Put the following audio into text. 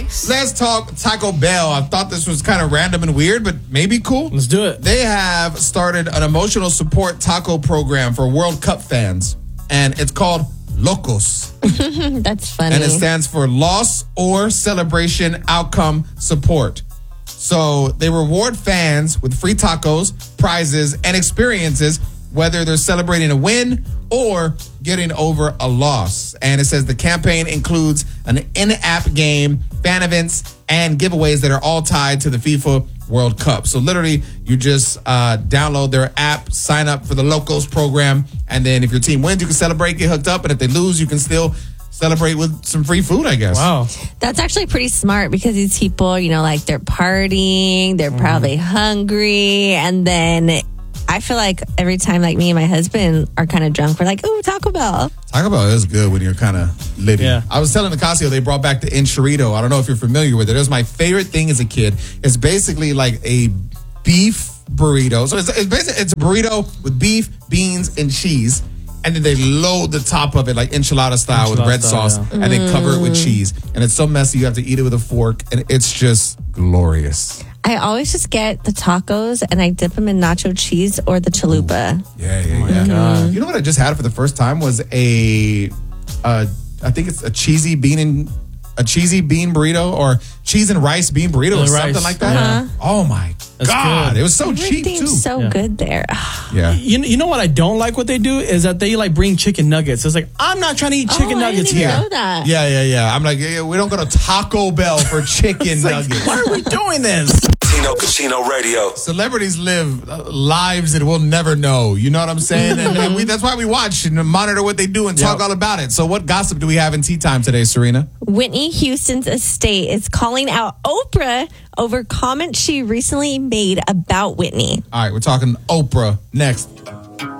Let's talk Taco Bell. I thought this was kind of random and weird, but maybe cool. Let's do it. They have started an emotional support taco program for World Cup fans, and it's called Locos. That's funny. And it stands for Loss or Celebration Outcome Support. So they reward fans with free tacos, prizes, and experiences, whether they're celebrating a win or getting over a loss. And it says the campaign includes an in-app game, fan events, and giveaways that are all tied to the FIFA World Cup. So literally, you just download their app, sign up for the Locos program, and then if your team wins, you can celebrate, get hooked up, and if they lose, you can still celebrate with some free food, I guess. Wow. That's actually pretty smart because these people, you know, like they're partying, they're probably hungry, and then I feel like every time like me and my husband are kind of drunk, we're like, ooh, Taco Bell. Taco Bell is good when you're kind of living. Yeah. I was telling Nicasio they brought back the enchilada. I don't know if you're familiar with it. It was my favorite thing as a kid. It's basically like a beef burrito. So it's basically it's a burrito with beef, beans, and cheese. And then they load the top of it like enchilada style with red sauce and then cover it with cheese. And it's so messy you have to eat it with a fork. And it's just glorious. I always just get the tacos and I dip them in nacho cheese or the chalupa. Yeah. You know what I just had for the first time was I think it's a cheesy bean burrito or cheese and rice bean burrito or something like that. Oh my God. Good. It was so cheap too. Everything's so good there. Yeah. You know what I don't like what they do is that they like bring chicken nuggets. It's like, I'm not trying to eat chicken nuggets I didn't here. even know that. Yeah. I'm like, we don't go to Taco Bell for chicken nuggets. Why are we doing this? Tino Casino Radio. Celebrities live lives that we'll never know. You know what I'm saying? And that's why we watch and monitor what they do and talk all about it. So what gossip do we have in Tea Time today, Serena? Whitney Houston's estate is calling out Oprah over comments she recently made about Whitney. All right, we're talking Oprah next.